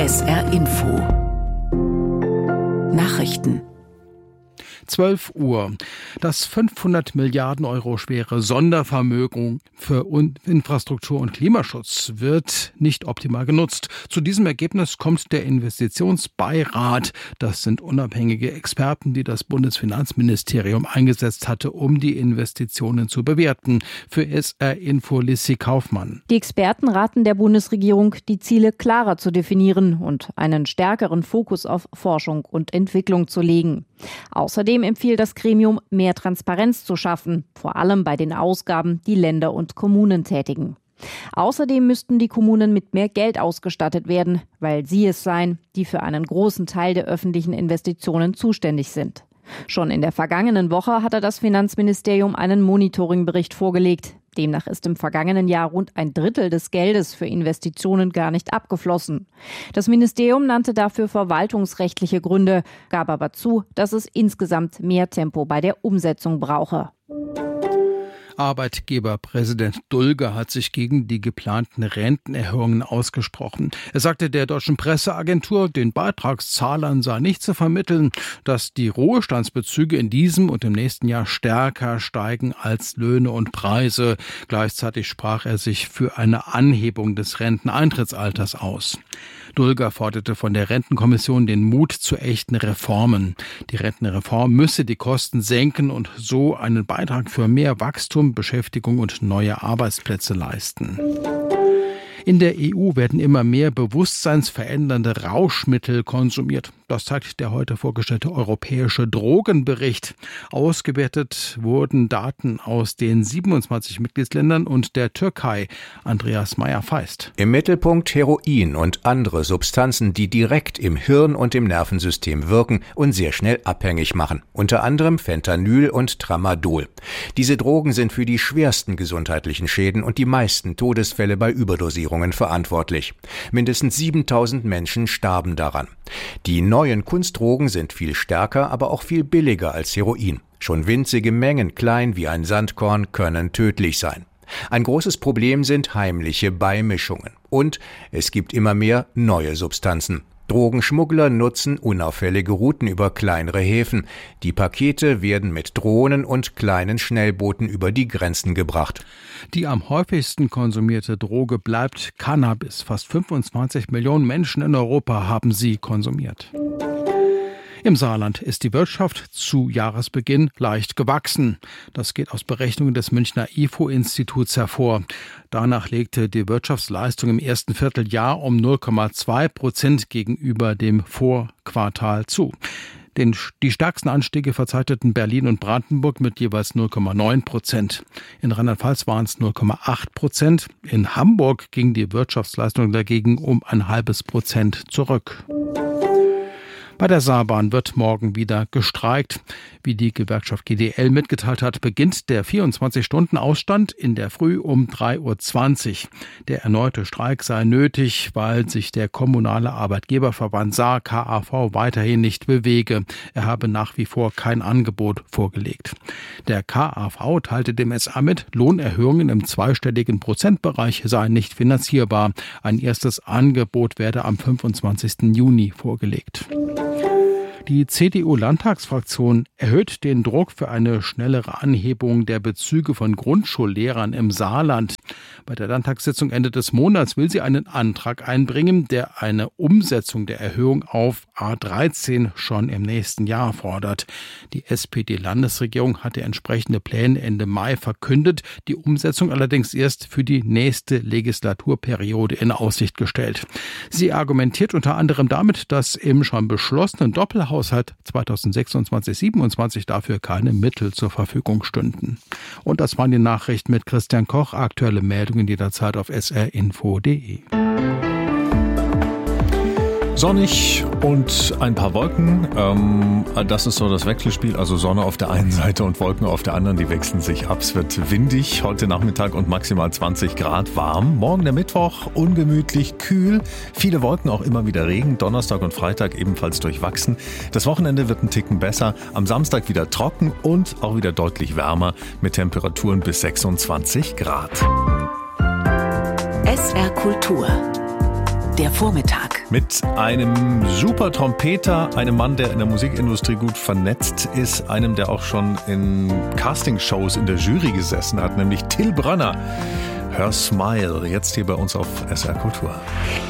SR Info Nachrichten 12 Uhr. Das 500 Milliarden Euro schwere Sondervermögen für Infrastruktur und Klimaschutz wird nicht optimal genutzt. Zu diesem Ergebnis kommt der Investitionsbeirat. Das sind unabhängige Experten, die das Bundesfinanzministerium eingesetzt hatte, um die Investitionen zu bewerten. Für SR Info Lissi Kaufmann. Die Experten raten der Bundesregierung, die Ziele klarer zu definieren und einen stärkeren Fokus auf Forschung und Entwicklung zu legen. Außerdem empfiehlt das Gremium, mehr Transparenz zu schaffen, vor allem bei den Ausgaben, die Länder und Kommunen tätigen. Außerdem müssten die Kommunen mit mehr Geld ausgestattet werden, weil sie es seien, die für einen großen Teil der öffentlichen Investitionen zuständig sind. Schon in der vergangenen Woche hatte das Finanzministerium einen Monitoringbericht vorgelegt. Demnach ist im vergangenen Jahr rund ein Drittel des Geldes für Investitionen gar nicht abgeflossen. Das Ministerium nannte dafür verwaltungsrechtliche Gründe, gab aber zu, dass es insgesamt mehr Tempo bei der Umsetzung brauche. Arbeitgeberpräsident Dulger hat sich gegen die geplanten Rentenerhöhungen ausgesprochen. Er sagte der deutschen Presseagentur, den Beitragszahlern sei nicht zu vermitteln, dass die Ruhestandsbezüge in diesem und im nächsten Jahr stärker steigen als Löhne und Preise. Gleichzeitig sprach er sich für eine Anhebung des Renteneintrittsalters aus. Dulger forderte von der Rentenkommission den Mut zu echten Reformen. Die Rentenreform müsse die Kosten senken und so einen Beitrag für mehr Wachstum, Beschäftigung und neue Arbeitsplätze leisten. In der EU werden immer mehr bewusstseinsverändernde Rauschmittel konsumiert. Das zeigt der heute vorgestellte europäische Drogenbericht. Ausgewertet wurden Daten aus den 27 Mitgliedsländern und der Türkei. Andreas Meyer-Feist. Im Mittelpunkt Heroin und andere Substanzen, die direkt im Hirn und im Nervensystem wirken und sehr schnell abhängig machen. Unter anderem Fentanyl und Tramadol. Diese Drogen sind für die schwersten gesundheitlichen Schäden und die meisten Todesfälle bei Überdosierungen verantwortlich. Mindestens 7000 Menschen starben daran. Die neuen Kunstdrogen sind viel stärker, aber auch viel billiger als Heroin. Schon winzige Mengen, klein wie ein Sandkorn, können tödlich sein. Ein großes Problem sind heimliche Beimischungen. Und es gibt immer mehr neue Substanzen. Drogenschmuggler nutzen unauffällige Routen über kleinere Häfen. Die Pakete werden mit Drohnen und kleinen Schnellbooten über die Grenzen gebracht. Die am häufigsten konsumierte Droge bleibt Cannabis. Fast 25 Millionen Menschen in Europa haben sie konsumiert. Im Saarland ist die Wirtschaft zu Jahresbeginn leicht gewachsen. Das geht aus Berechnungen des Münchner IFO-Instituts hervor. Danach legte die Wirtschaftsleistung im ersten Vierteljahr um 0,2% gegenüber dem Vorquartal zu. Die stärksten Anstiege verzeichneten Berlin und Brandenburg mit jeweils 0,9%. In Rheinland-Pfalz waren es 0,8%. In Hamburg ging die Wirtschaftsleistung dagegen um 0,5% zurück. Bei der Saarbahn wird morgen wieder gestreikt. Wie die Gewerkschaft GDL mitgeteilt hat, beginnt der 24-Stunden-Ausstand in der Früh um 3:20 Uhr. Der erneute Streik sei nötig, weil sich der kommunale Arbeitgeberverband Saar KAV weiterhin nicht bewege. Er habe nach wie vor kein Angebot vorgelegt. Der KAV teilte dem SA mit, Lohnerhöhungen im zweistelligen Prozentbereich seien nicht finanzierbar. Ein erstes Angebot werde am 25. Juni vorgelegt. Die CDU-Landtagsfraktion erhöht den Druck für eine schnellere Anhebung der Bezüge von Grundschullehrern im Saarland. Bei der Landtagssitzung Ende des Monats will sie einen Antrag einbringen, der eine Umsetzung der Erhöhung auf A13 schon im nächsten Jahr fordert. Die SPD-Landesregierung hatte entsprechende Pläne Ende Mai verkündet, die Umsetzung allerdings erst für die nächste Legislaturperiode in Aussicht gestellt. Sie argumentiert unter anderem damit, dass im schon beschlossenen Doppelhaushalt 2026/27 dafür keine Mittel zur Verfügung stünden. Und das waren die Nachrichten mit Christian Koch. Aktuelle Meldungen jederzeit auf srinfo.de. Sonnig und ein paar Wolken. Das ist so das Wechselspiel. Also Sonne auf der einen Seite und Wolken auf der anderen. Die wechseln sich ab. Es wird windig heute Nachmittag und maximal 20 Grad warm. Morgen der Mittwoch ungemütlich, kühl. Viele Wolken, auch immer wieder Regen. Donnerstag und Freitag ebenfalls durchwachsen. Das Wochenende wird ein Ticken besser. Am Samstag wieder trocken und auch wieder deutlich wärmer mit Temperaturen bis 26 Grad. SR Kultur der Vormittag. Mit einem super Trompeter, einem Mann, der in der Musikindustrie gut vernetzt ist, einem, der auch schon in Castingshows in der Jury gesessen hat, nämlich Till Brönner. Her Smile, jetzt hier bei uns auf SR Kultur.